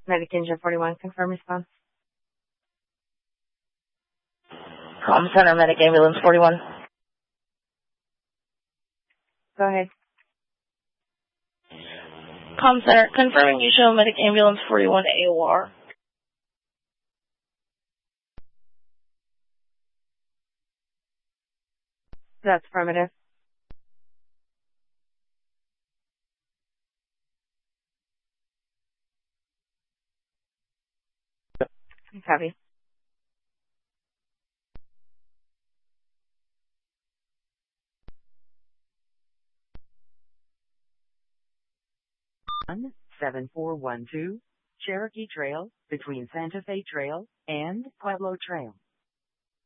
Medic Engine 41, confirm response. Comm Center, Medic Ambulance 41. Go ahead. Comm Center, confirming you show Medic Ambulance 41 AOR. That's affirmative. Copy. One 7412 Cherokee Trail between Santa Fe Trail and Pueblo Trail.